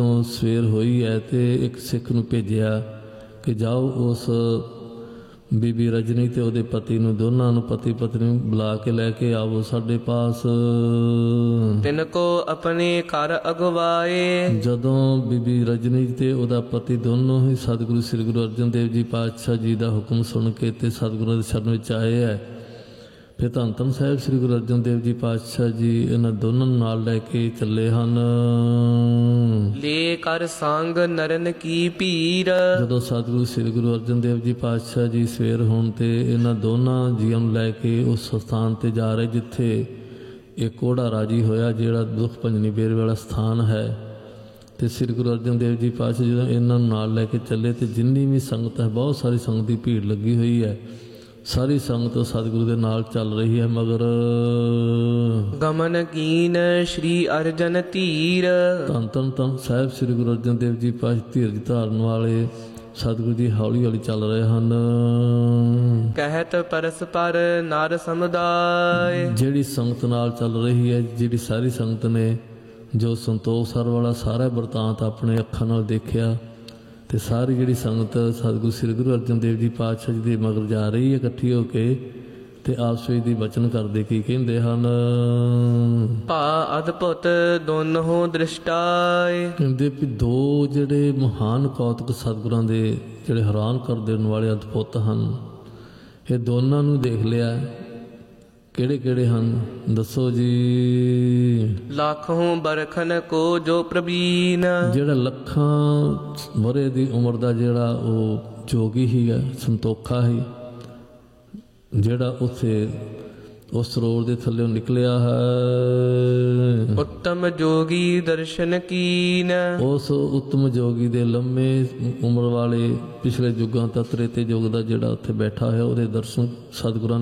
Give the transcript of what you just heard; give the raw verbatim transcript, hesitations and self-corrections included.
ਸਵੇਰ ਹੋਈ ਹੈ ਤੇ ਇੱਕ ਸਿੱਖ ਨੂੰ ਭੇਜਿਆ ਕਿ ਜਾਓ ਉਸ ਬੀਬੀ ਰਜਨੀ ਤੇ ਉਹਦੇ ਪਤੀ ਨੂੰ, ਦੋਨਾਂ ਨੂੰ, ਪਤੀ ਪਤਨੀ ਨੂੰ ਬੁਲਾ ਕੇ ਲੈ ਕੇ ਆਵੋ ਸਾਡੇ ਪਾਸ। ਤਿਨ ਕੋ ਆਪਣੇ ਘਰ ਅਗਵਾਏ। ਜਦੋਂ ਬੀਬੀ ਰਜਨੀ ਤੇ ਉਹਦਾ ਪਤੀ ਦੋਨੋਂ ਹੀ ਸਤਿਗੁਰੂ ਸ੍ਰੀ ਗੁਰੂ ਅਰਜਨ ਦੇਵ ਜੀ ਪਾਤਸ਼ਾਹ ਜੀ ਦਾ ਹੁਕਮ ਸੁਣ ਕੇ ਤੇ ਸਤਿਗੁਰਾਂ ਦੇ ਸ਼ਰਨ ਵਿੱਚ ਆਏ ਹੈ, ਫਿਰ ਧੰਨ ਧੰਨ ਸਾਹਿਬ ਸ੍ਰੀ ਗੁਰੂ ਅਰਜਨ ਦੇਵ ਜੀ ਪਾਤਸ਼ਾਹ ਜੀ ਇਹਨਾਂ ਦੋਨਾਂ ਨੂੰ ਨਾਲ ਲੈ ਕੇ ਚੱਲੇ ਹਨ। ਲੈ ਕਰ ਸੰਗ ਨਰਨ ਕੀ ਭੀੜ। ਜਦੋਂ ਸਤਿਗੁਰੂ ਸ੍ਰੀ ਗੁਰੂ ਅਰਜਨ ਦੇਵ ਜੀ ਪਾਤਸ਼ਾਹ ਜੀ ਸਵੇਰ ਹੋਣ ਤੇ ਇਹਨਾਂ ਦੋਨਾਂ ਜੀਆਂ ਨੂੰ ਲੈ ਕੇ ਉਸ ਸਥਾਨ ਤੇ ਜਾ ਰਹੇ ਜਿੱਥੇ ਇਹ ਕੋੜਾ ਰਾਜੀ ਹੋਇਆ, ਜਿਹੜਾ ਦੁੱਖ ਭੰਜਨੀ ਬੇਰ ਵਾਲਾ ਸਥਾਨ ਹੈ। ਤੇ ਸ੍ਰੀ ਗੁਰੂ ਅਰਜਨ ਦੇਵ ਜੀ ਪਾਤਸ਼ਾਹ ਜਦੋਂ ਇਹਨਾਂ ਨੂੰ ਨਾਲ ਲੈ ਕੇ ਚੱਲੇ ਤੇ ਜਿੰਨੀ ਵੀ ਸੰਗਤ ਹੈ, ਬਹੁਤ ਸਾਰੀ ਸੰਗਤ ਦੀ ਭੀੜ ਲੱਗੀ ਹੋਈ ਹੈ, ਸਾਰੀ ਸੰਗਤ ਸਤਿਗੁਰੂ ਦੇ ਨਾਲ ਚੱਲ ਰਹੀ ਹੈ। ਮਗਰ ਗਮਨ ਕੀਨ ਸ਼੍ਰੀ ਅਰਜਨ ਧੀਰ। ਧੰਨ ਧੰਨ ਧੰਨ ਸਾਹਿਬ ਸ੍ਰੀ ਗੁਰੂ ਅਰਜਨ ਦੇਵ ਜੀ ਪਾਤਸ਼ਾਹ ਧੀਰਜ ਧਾਰਨ ਵਾਲੇ ਸਤਿਗੁਰੂ ਜੀ ਹੌਲੀ ਹੌਲੀ ਚੱਲ ਰਹੇ ਹਨ। ਕਹਿਤ ਪਰਸਪਰ ਨਰ ਸਮੁਦਾਇ। ਜਿਹੜੀ ਸੰਗਤ ਨਾਲ ਚੱਲ ਰਹੀ ਹੈ, ਜਿਹੜੀ ਸਾਰੀ ਸੰਗਤ ਨੇ ਜੋ ਸੰਤੋਖ ਸਰ ਵਾਲਾ ਸਾਰਾ ਵਰਤਾਂਤ ਆਪਣੇ ਅੱਖਾਂ ਨਾਲ ਦੇਖਿਆ ਤੇ ਸਾਰੀ ਜਿਹੜੀ ਸੰਗਤ ਸਤਿਗੁਰੂ ਸ੍ਰੀ ਗੁਰੂ ਅਰਜਨ ਦੇਵ ਜੀ ਪਾਤਸ਼ਾਹ ਜੀ ਦੇ ਮਗਰ ਜਾ ਰਹੀ ਹੈ ਇਕੱਠੀ ਹੋ ਕੇ, ਤੇ ਆਪਸ ਵਿੱਚ ਦੀ ਬਚਨ ਕਰਦੇ ਕੀ ਕਹਿੰਦੇ ਹਨ। ਭਾ ਅਦਭੁਤ ਦੋਨੋਂ ਦ੍ਰਿਸ਼ਟਾਏ। ਕਹਿੰਦੇ ਵੀ ਦੋ ਜਿਹੜੇ ਮਹਾਨ ਕੌਤਕ ਸਤਿਗੁਰਾਂ ਦੇ ਜਿਹੜੇ ਹੈਰਾਨ ਕਰ ਦੇਣ ਵਾਲੇ ਅਦਭੁਤ ਹਨ, ਇਹ ਦੋਨਾਂ ਨੂੰ ਦੇਖ ਲਿਆ। ਕਿਹੜੇ ਕਿਹੜੇ ਹਨ ਦੱਸੋ ਜੀ। ਲੱਖੋਂ ਬਰਖਨ ਕੋ ਜੋ ਪ੍ਰਵੀਨ। ਜਿਹੜਾ ਲੱਖਾਂ ਵਰੇ ਦੀ ਉਮਰ ਦਾ ਜਿਹੜਾ ਉਹ ਜੋਗੀ ਹੀ ਹੈ, ਸੰਤੋਖਾ ਹੀ, ਜਿਹੜਾ ਉੱਥੇ ਉਸ ਸਰੋਵਰ ਦੇ ਥੱਲੇ ਨਿਕਲਿਆ ਹੈ। ਉੱਤਮ ਜੋਗੀ ਦਰਸ਼ਨ ਕੀਨ। ਉਸ ਉੱਤਮ ਜੋਗੀ ਦੇ ਲੰਮੇ ਉਮਰ ਵਾਲੇ ਪਿਛਲੇ ਯੁੱਗਾਂ ਤੱਕ ਤ੍ਰੇਤੇ ਯੁੱਗ ਦਾ ਜਿਹੜਾ ਉੱਥੇ ਬੈਠਾ ਹੈ, ਉਹਦੇ ਦਰਸ਼ਨ ਸਤਿਗੁਰਾਂ ਨੇ